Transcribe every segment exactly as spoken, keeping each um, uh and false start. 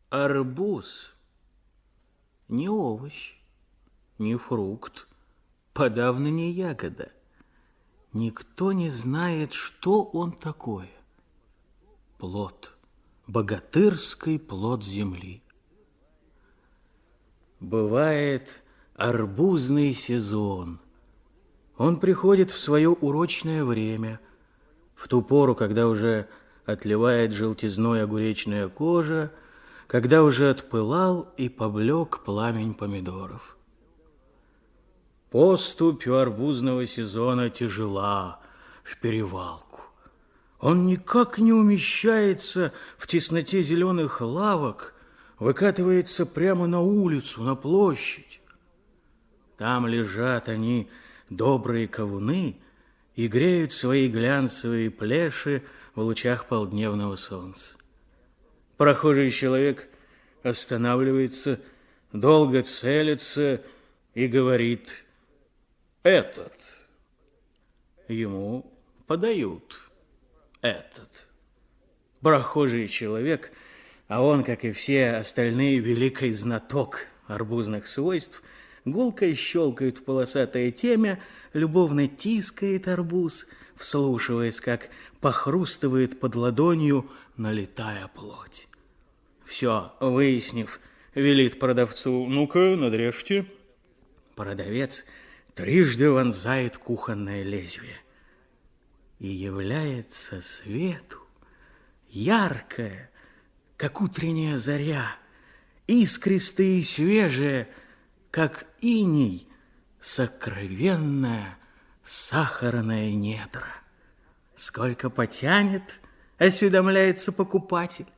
Арбуз не овощ, не фрукт, подавно не ягода. Никто не знает, что он такое. Плод, богатырский плод земли. Бывает арбузный сезон. Он приходит в свое урочное время, в ту пору, когда уже отливает желтизной огуречная кожа, когда уже отпылал и поблек пламень помидоров. Поступь у арбузного сезона тяжела в перевалку. Он никак не умещается в тесноте зеленых лавок, выкатывается прямо на улицу, на площадь. Там лежат они, добрые ковуны, и греют свои глянцевые плеши в лучах полдневного солнца. Прохожий человек останавливается, долго целится и говорит: «Этот». Ему подают «этот». Прохожий человек, а он, как и все остальные, великий знаток арбузных свойств, гулко щелкает в полосатое темя, любовно тискает арбуз, вслушиваясь, как похрустывает под ладонью налитая плоть. Все, выяснив, велит продавцу: «Ну-ка, надрежьте». Продавец трижды вонзает кухонное лезвие. И является свету яркая, как утренняя заря, искристая и свежая, как иней, сокровенная сахарная недра. Сколько потянет, осведомляется покупатель.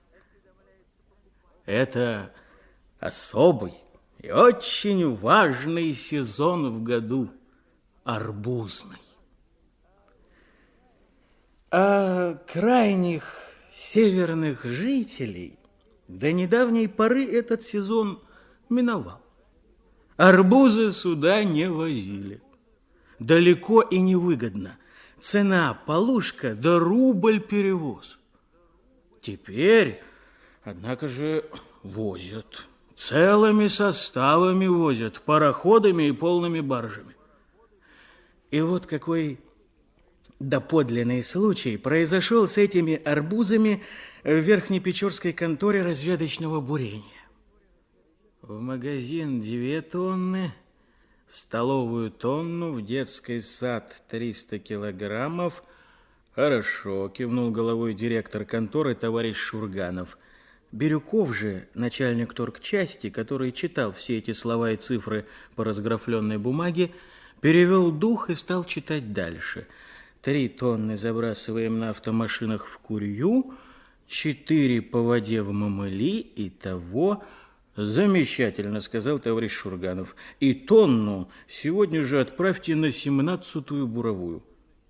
Это особый и очень важный сезон в году, арбузный. А крайних северных жителей до недавней поры этот сезон миновал. Арбузы сюда не возили. Далеко и невыгодно. Цена полушка да рубль перевоз. Теперь, однако же, возят. Целыми составами возят, пароходами и полными баржами. И вот какой доподлинный случай произошел с этими арбузами в Верхнепечорской конторе разведочного бурения. В магазин две тонны, в столовую тонну, в детский сад триста килограммов. Хорошо, кивнул головой директор конторы товарищ Шурганов. Бирюков же, начальник торгчасти, который читал все эти слова и цифры по разграфленной бумаге, перевел дух и стал читать дальше. Три тонны забрасываем на автомашинах в Курью, четыре по воде в Мамыли, и того... Замечательно, сказал товарищ Шурганов. И тонну сегодня же отправьте на семнадцатую буровую.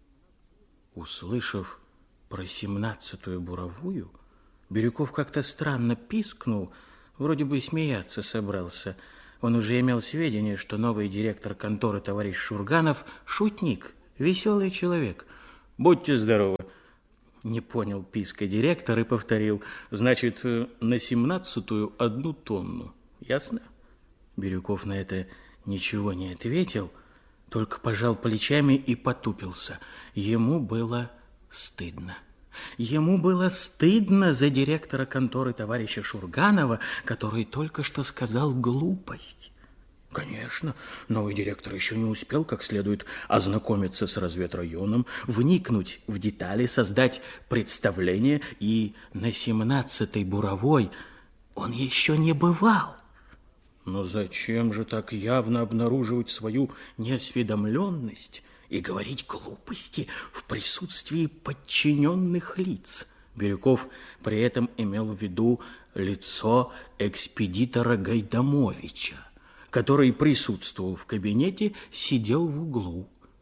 Услышав про семнадцатую буровую, Бирюков как-то странно пискнул, вроде бы смеяться собрался. Он уже имел сведения, что новый директор конторы товарищ Шурганов шутник, веселый человек. Будьте здоровы. Не понял писка директор и повторил: значит, на семнадцатую одну тонну. Ясно? Бирюков на это ничего не ответил, только пожал плечами и потупился. Ему было стыдно. Ему было стыдно за директора конторы товарища Шурганова, который только что сказал глупость. Конечно, новый директор еще не успел как следует ознакомиться с разведрайоном, вникнуть в детали, создать представление, и на семнадцатой буровой он еще не бывал. Но зачем же так явно обнаруживать свою неосведомленность и говорить глупости в присутствии подчиненных лиц? Бирюков при этом имел в виду лицо экспедитора Гайдамовича, который присутствовал в кабинете, сидел в углу.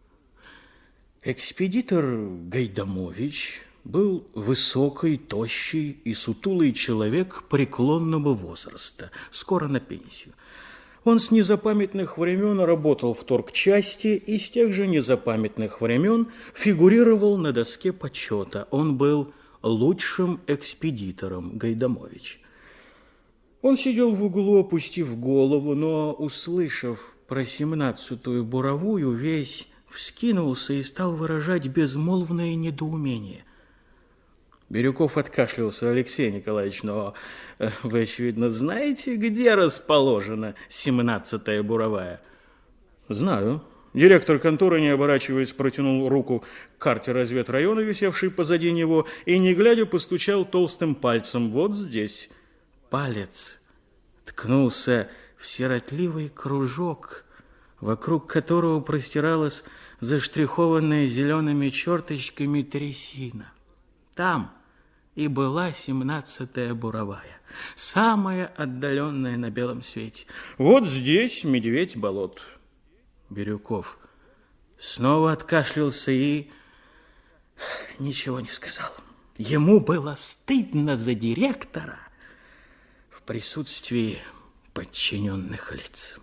Экспедитор Гайдамович был высокий, тощий и сутулый человек преклонного возраста, скоро на пенсию. Он с незапамятных времен работал в торгчасти и с тех же незапамятных времен фигурировал на доске почета. Он был лучшим экспедитором Гайдамовича. Он сидел в углу, опустив голову, но, услышав про семнадцатую буровую, весь вскинулся и стал выражать безмолвное недоумение. Бирюков откашлялся. Алексей Николаевич, но вы, очевидно, знаете, где расположена семнадцатая буровая? Знаю. Директор конторы, не оборачиваясь, протянул руку к карте разведрайона, висевшей позади него, и, не глядя, постучал толстым пальцем. Вот здесь. Палец ткнулся в сиротливый кружок, вокруг которого простиралась заштрихованная зелеными черточками трясина. Там и была семнадцатая буровая, самая отдаленная на белом свете. Вот здесь медведь болот. Бирюков снова откашлялся и ничего не сказал. Ему было стыдно за директора в присутствии подчиненных лиц.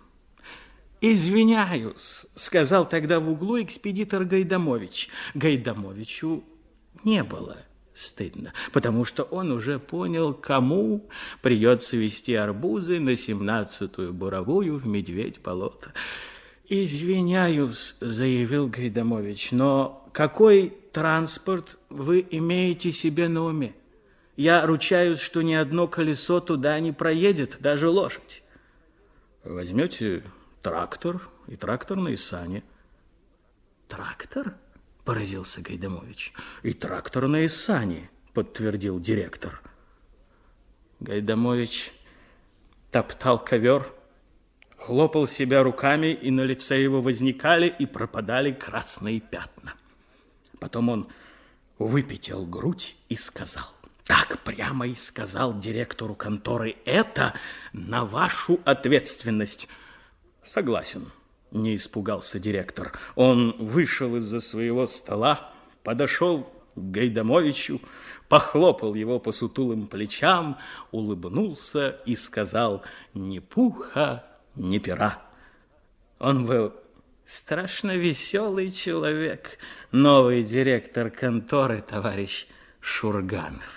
«Извиняюсь», — сказал тогда в углу экспедитор Гайдамович. Гайдамовичу не было стыдно, потому что он уже понял, кому придется везти арбузы на семнадцатую буровую в Медведь-болото. «Извиняюсь», — заявил Гайдамович, «но какой транспорт вы имеете себе на уме? Я ручаюсь, что ни одно колесо туда не проедет, даже лошадь». «Возьмете трактор и тракторные сани». «Трактор?» — поразился Гайдамович. «И тракторные сани», — подтвердил директор. Гайдамович топтал ковер, хлопал себя руками, и на лице его возникали и пропадали красные пятна. Потом он выпятил грудь и сказал, так прямо и сказал директору конторы, это на вашу ответственность. Согласен, не испугался директор. Он вышел из-за своего стола, подошел к Гайдамовичу, похлопал его по сутулым плечам, улыбнулся и сказал ни пуха, ни пера. Он был страшно веселый человек, новый директор конторы, товарищ Шурганов.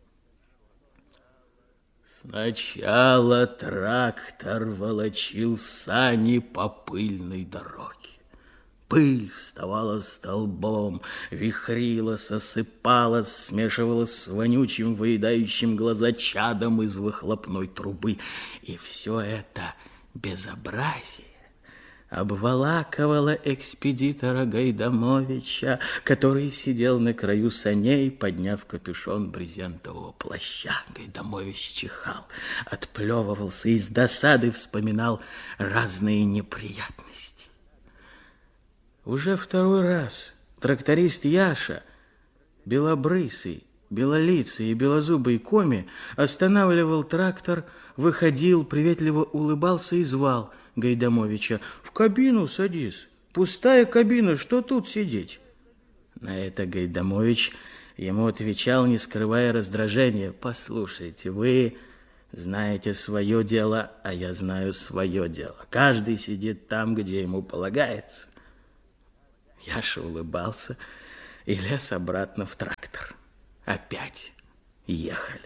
Сначала трактор волочил сани по пыльной дороге. Пыль вставала столбом, вихрилась, осыпалась, смешивалась с вонючим, выедающим глаза чадом из выхлопной трубы. И все это безобразие обволакивало экспедитора Гайдамовича, который сидел на краю саней, подняв капюшон брезентового плаща. Гайдамович чихал, отплевывался и с досады вспоминал разные неприятности. Уже второй раз тракторист Яша, белобрысый, белолицый и белозубый коми, останавливал трактор, выходил, приветливо улыбался и звал Гайдамовича. «В кабину садись, пустая кабина, что тут сидеть?» На это Гайдамович ему отвечал, не скрывая раздражения: «Послушайте, вы знаете свое дело, а я знаю свое дело. Каждый сидит там, где ему полагается». Яша улыбался и лез обратно в трактор. Опять ехали.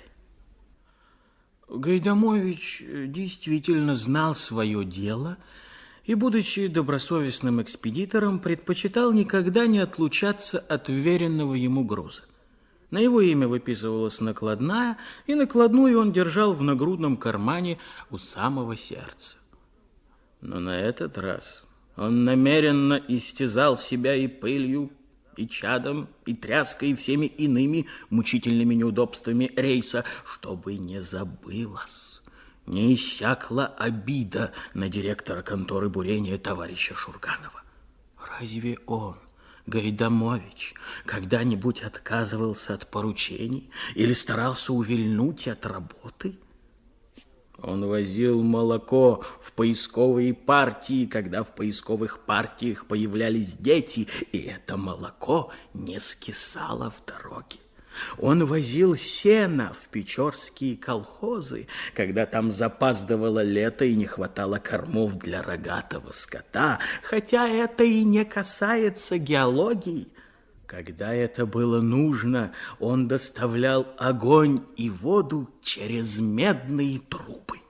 Гайдамович действительно знал свое дело и, будучи добросовестным экспедитором, предпочитал никогда не отлучаться от уверенного ему груза. На его имя выписывалась накладная, и накладную он держал в нагрудном кармане у самого сердца. Но на этот раз он намеренно истязал себя и пылью, и чадом, и тряской, и всеми иными мучительными неудобствами рейса, чтобы не забылось, не иссякла обида на директора конторы бурения товарища Шурганова. Разве он, Гайдамович, когда-нибудь отказывался от поручений или старался увильнуть от работы? Он возил молоко в поисковые партии, когда в поисковых партиях появлялись дети, и это молоко не скисало в дороге. Он возил сено в печорские колхозы, когда там запаздывало лето и не хватало кормов для рогатого скота, хотя это и не касается геологии. Когда это было нужно, он доставлял огонь и воду через медные трубы.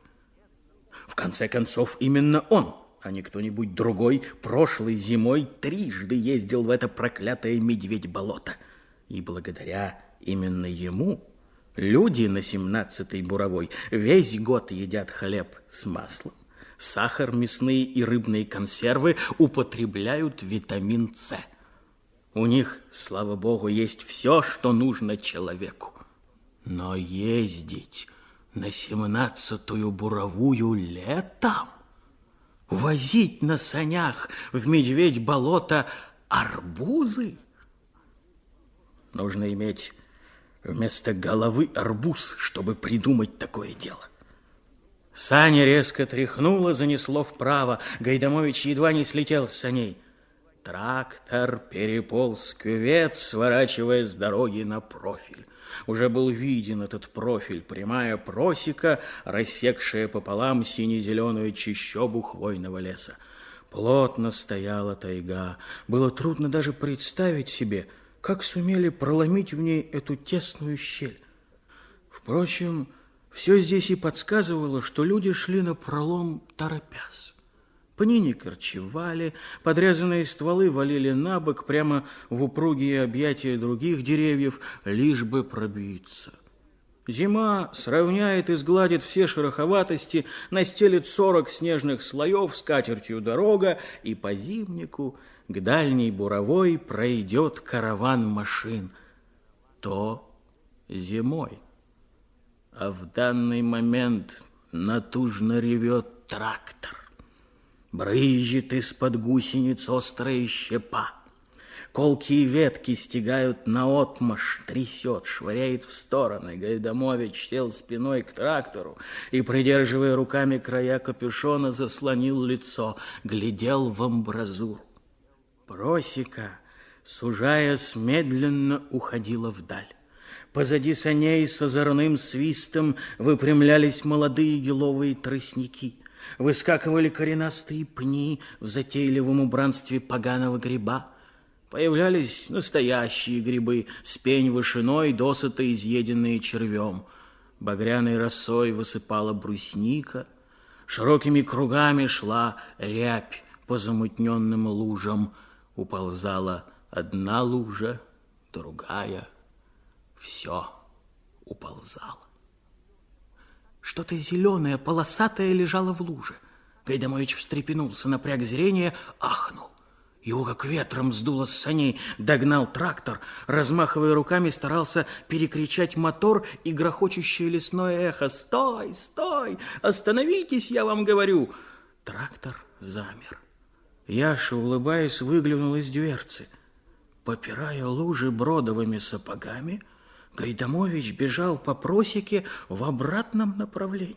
В конце концов, именно он, а не кто-нибудь другой, прошлой зимой трижды ездил в это проклятое медведь-болото. И благодаря именно ему люди на семнадцатой буровой весь год едят хлеб с маслом, сахар, мясные и рыбные консервы, употребляют витамин С. У них, слава богу, есть все, что нужно человеку. Но ездить на семнадцатую буровую летом, возить на санях в медведь-болото арбузы, нужно иметь вместо головы арбуз, чтобы придумать такое дело. Сани резко тряхнуло, занесло вправо. Гайдамович едва не слетел с саней. Трактор переполз кювет, сворачивая с дороги на профиль. Уже был виден этот профиль, прямая просека, рассекшая пополам сине-зеленую чащобу хвойного леса. Плотно стояла тайга. Было трудно даже представить себе, как сумели проломить в ней эту тесную щель. Впрочем, все здесь и подсказывало, что люди шли напролом торопясь. Пни не корчевали, подрезанные стволы валили на бок прямо в упругие объятия других деревьев, лишь бы пробиться. Зима сравняет и сгладит все шероховатости, настелит сорок снежных слоев, скатертью дорога, и по зимнику к дальней буровой пройдет караван машин. То зимой. А в данный момент натужно ревет трактор. Брызжет из-под гусениц острая щепа. Колкие ветки стягают наотмашь, трясет, швыряет в стороны. Гайдамович сел спиной к трактору и, придерживая руками края капюшона, заслонил лицо, глядел в амбразуру. Просека, сужаясь, медленно уходила вдаль. Позади саней с озорным свистом выпрямлялись молодые еловые тростники. Выскакивали коренастые пни в затейливом убранстве поганого гриба. Появлялись настоящие грибы с пень вышиной, досыта изъеденные червем. Багряной росой высыпала брусника. Широкими кругами шла рябь по замутненным лужам. Уползала одна лужа, другая. Все уползало. Что-то зеленое, полосатое лежало в луже. Гайдамович встрепенулся, напряг зрение, ахнул. Его как ветром сдуло с саней, догнал трактор, размахивая руками, старался перекричать мотор и грохочущее лесное эхо. «Стой, стой! Остановитесь, я вам говорю!» Трактор замер. Яша, улыбаясь, выглянул из дверцы. Попирая лужи бродовыми сапогами, Гайдамович бежал по просеке в обратном направлении.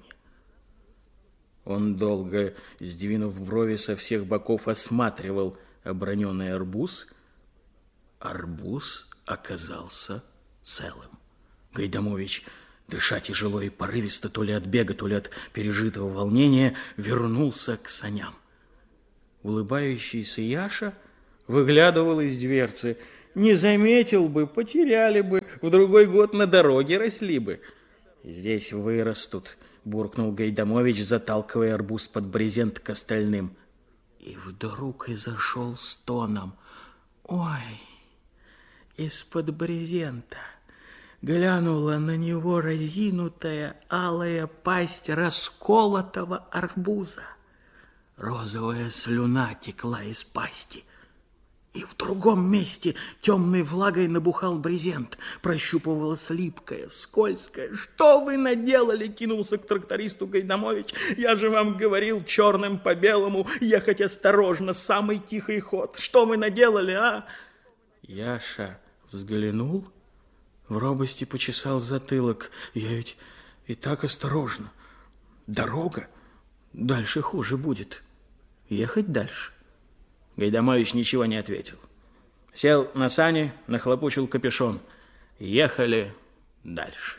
Он долго, сдвинув брови, со всех боков осматривал оброненный арбуз. Арбуз оказался целым. Гайдамович, дыша тяжело и порывисто, то ли от бега, то ли от пережитого волнения, вернулся к саням. Улыбающийся Яша выглядывал из дверцы. Не заметил бы, потеряли бы, в другой год на дороге росли бы. Здесь вырастут, буркнул Гайдамович, заталкивая арбуз под брезент к остальным. И вдруг изошел стоном. Ой, из-под брезента глянула на него разинутая алая пасть расколотого арбуза. Розовая слюна текла из пасти. И в другом месте темной влагой набухал брезент. Прощупывалась липкая, скользкая. «Что вы наделали?» — кинулся к трактористу Гайдамович. «Я же вам говорил черным по белому ехать осторожно, самый тихий ход. Что вы наделали, а?» Яша взглянул, в робости почесал затылок. «Я ведь и так осторожно. Дорога. Дальше хуже будет. Ехать дальше». Гайдамович ничего не ответил. Сел на сани, нахлопучил капюшон. Ехали дальше.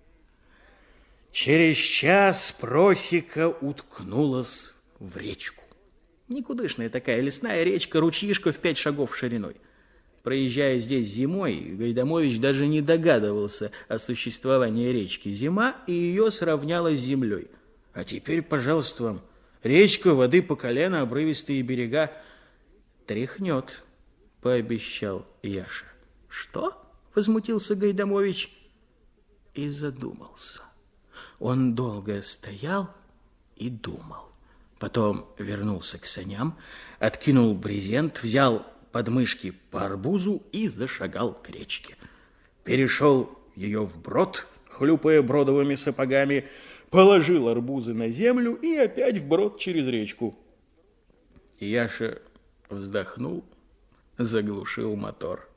Через час просека уткнулась в речку. Никудышная такая лесная речка, ручьишко в пять шагов шириной. Проезжая здесь зимой, Гайдамович даже не догадывался о существовании речки. Зима и ее сравняла с землей. А теперь, пожалуйста, вам речка, воды по колено, обрывистые берега. Тряхнет, пообещал Яша. Что? Возмутился Гайдамович и задумался. Он долго стоял и думал. Потом вернулся к саням, откинул брезент, взял подмышки по арбузу и зашагал к речке. Перешел ее вброд, хлюпая бродовыми сапогами, положил арбузы на землю и опять вброд через речку. Яша вздохнул, заглушил мотор.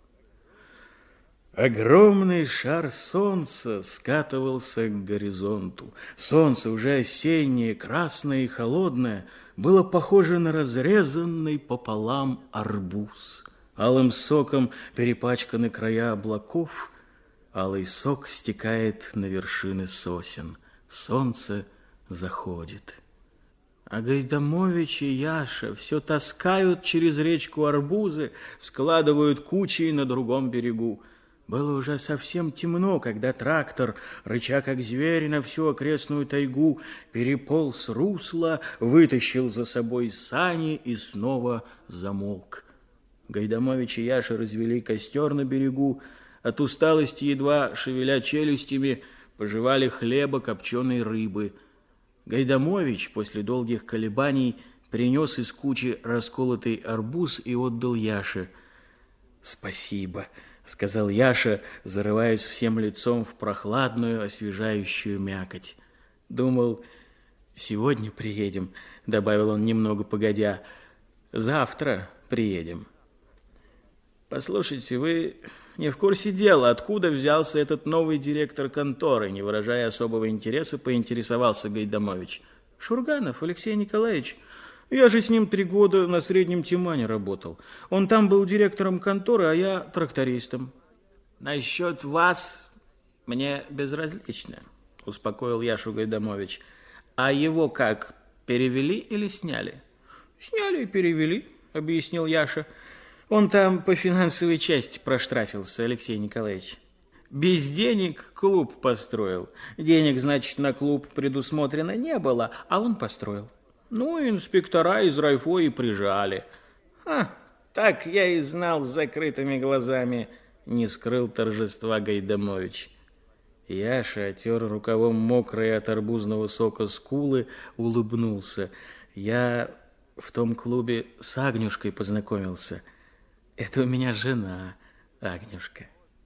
Огромный шар солнца скатывался к горизонту. Солнце, уже осеннее, красное и холодное, было похоже на разрезанный пополам арбуз. Алым соком перепачканы края облаков, алый сок стекает на вершины сосен. Солнце заходит. А Гайдамович и Яша все таскают через речку арбузы, складывают кучей на другом берегу. Было уже совсем темно, когда трактор, рыча как зверь на всю окрестную тайгу, переполз русло, вытащил за собой сани и снова замолк. Гайдамович и Яша развели костер на берегу, от усталости, едва шевеля челюстями, пожевали хлеба, копченой рыбы. Гайдамович после долгих колебаний принес из кучи расколотый арбуз и отдал Яше. «Спасибо», — сказал Яша, зарываясь всем лицом в прохладную, освежающую мякоть. «Думал, сегодня приедем», — добавил он немного погодя. «Завтра приедем». «Послушайте, вы не в курсе дела, откуда взялся этот новый директор конторы?» Не выражая особого интереса, поинтересовался Гайдамович. «Шурганов Алексей Николаевич. Я же с ним три года на Среднем Тимане работал. Он там был директором конторы, а я трактористом». «Насчет вас мне безразлично», — успокоил Яшу Гайдамович. «А его как, перевели или сняли?» «Сняли и перевели», — объяснил Яша. «Он там по финансовой части проштрафился, Алексей Николаевич. Без денег клуб построил. Денег, значит, на клуб предусмотрено не было, а он построил. Ну, инспектора из райфо и прижали». «А, так я и знал с закрытыми глазами», — не скрыл торжества Гайдамович. Яша отер рукавом мокрые от арбузного сока скулы, улыбнулся. «Я в том клубе с Агнюшкой познакомился. Это у меня жена, Агнюшка».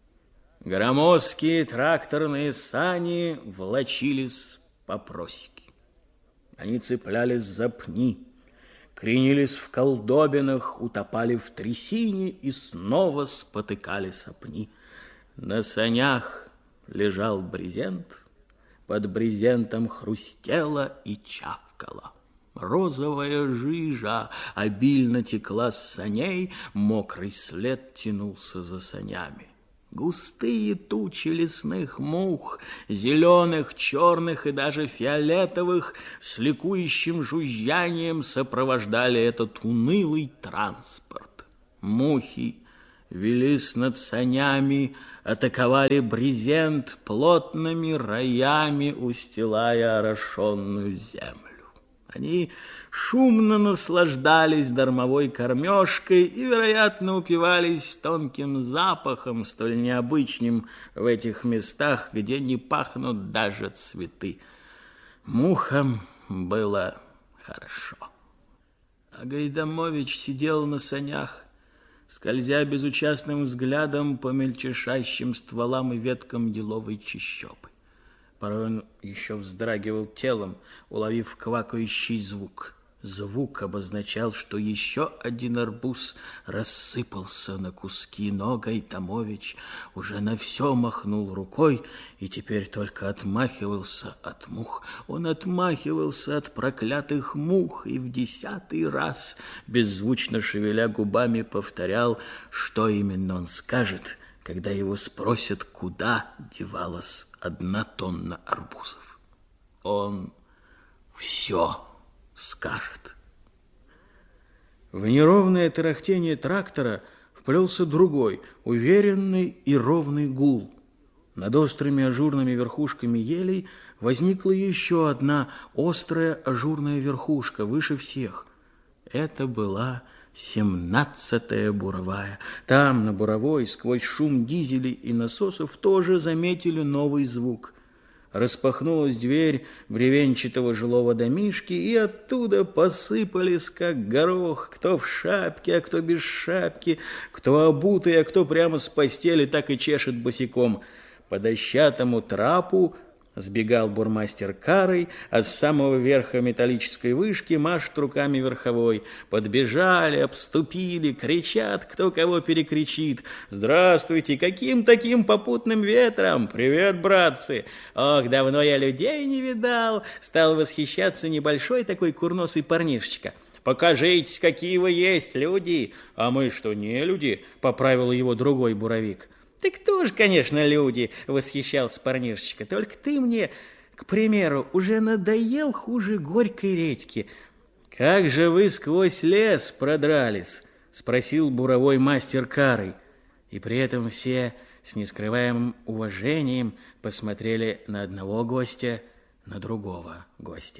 Громоздкие тракторные сани волочились по просеке. Они цеплялись за пни, кренились в колдобинах, утопали в трясине и снова спотыкались о пни. На санях лежал брезент, под брезентом хрустело и чавкало. Розовая жижа обильно текла с саней, мокрый след тянулся за санями. Густые тучи лесных мух, зеленых, черных и даже фиолетовых, с ликующим жужжанием сопровождали этот унылый транспорт. Мухи велись над санями, атаковали брезент плотными роями, устилая орошенную землю. Они шумно наслаждались дармовой кормежкой и, вероятно, упивались тонким запахом, столь необычным в этих местах, где не пахнут даже цветы. Мухам было хорошо. А Гайдамович сидел на санях, скользя безучастным взглядом по мельчешащим стволам и веткам еловой чащобы. Порой он еще вздрагивал телом, уловив квакающий звук. Звук обозначал, что еще один арбуз рассыпался на куски, но Гайдамович уже на все махнул рукой и теперь только отмахивался от мух. Он отмахивался от проклятых мух и в десятый раз, беззвучно шевеля губами, повторял, что именно он скажет, когда его спросят, куда девалась одна тонна арбузов. Он все скажет. В неровное тарахтение трактора вплелся другой, уверенный и ровный гул. Над острыми ажурными верхушками елей возникла еще одна острая ажурная верхушка, выше всех. Это была семнадцатая буровая. Там, на буровой, сквозь шум дизелей и насосов, тоже заметили новый звук. Распахнулась дверь бревенчатого жилого домишки, и оттуда посыпались, как горох, кто в шапке, а кто без шапки, кто обутый, а кто прямо с постели так и чешет босиком. По дощатому трапу сбегал бурмастер Карый, а с самого верха металлической вышки машет руками верховой. Подбежали, обступили, кричат, кто кого перекричит. «Здравствуйте! Каким таким попутным ветром? Привет, братцы! Ох, давно я людей не видал!» Стал восхищаться небольшой такой курносый парнишечка. «Покажитесь, какие вы есть, люди!» «А мы что, не люди?» — поправил его другой буровик. «Ты тоже, конечно, люди!» — восхищался парнишечка. «Только ты мне, к примеру, уже надоел хуже горькой редьки». «Как же вы сквозь лес продрались?» — спросил буровой мастер Карый. И при этом все с нескрываемым уважением посмотрели на одного гостя, на другого гостя.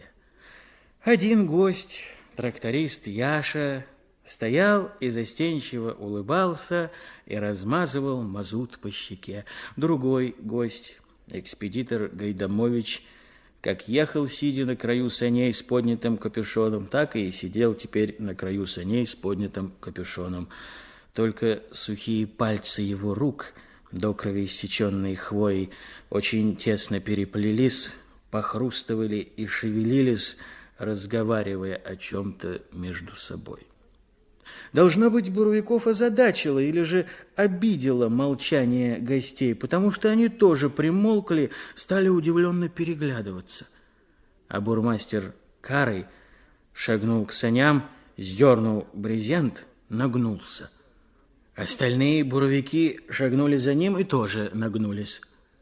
Один гость, тракторист Яша, стоял и застенчиво улыбался и размазывал мазут по щеке. Другой гость, экспедитор Гайдамович, как ехал, сидя на краю саней с поднятым капюшоном, так и сидел теперь на краю саней с поднятым капюшоном. Только сухие пальцы его рук, до крови иссеченные хвоей, очень тесно переплелись, похрустывали и шевелились, разговаривая о чем-то между собой. Должно быть, буровиков озадачило или же обидело молчание гостей, потому что они тоже примолкли, стали удивленно переглядываться. А бурмастер Карый шагнул к саням, сдернул брезент, нагнулся. Остальные буровики шагнули за ним и тоже нагнулись.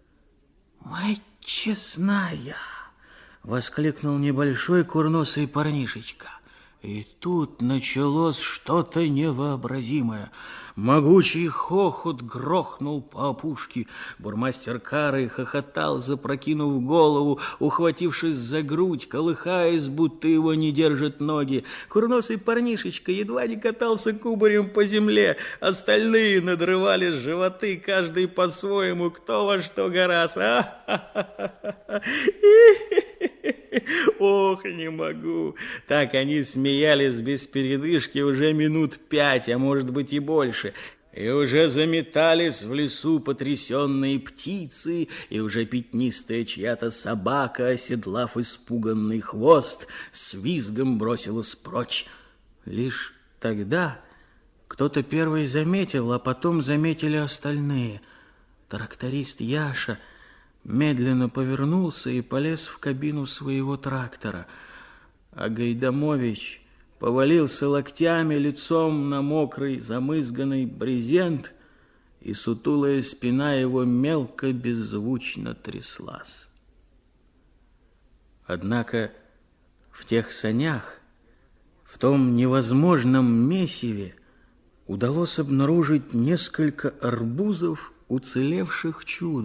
«Мать честная!» — воскликнул небольшой курносый парнишечка. И тут началось что-то невообразимое. Могучий хохот грохнул по опушке. Бурмастер Карый хохотал, запрокинув голову, ухватившись за грудь, колыхаясь, будто его не держат ноги. Курносый парнишечка едва не катался кубарем по земле. Остальные надрывали животы, каждый по-своему, кто во что гораст. Ох, не могу. Так они смеялись без передышки уже минут пять, а может быть и больше. И уже заметались в лесу потрясенные птицы, и уже пятнистая чья-то собака, оседлав испуганный хвост, с визгом бросилась прочь. Лишь тогда кто-то первый заметил, а потом заметили остальные. Тракторист Яша медленно повернулся и полез в кабину своего трактора, а Гайдамович повалился локтями лицом на мокрый замызганный брезент, и сутулая спина его мелко беззвучно тряслась. Однако в тех санях, в том невозможном месиве, удалось обнаружить несколько арбузов, уцелевших чудом.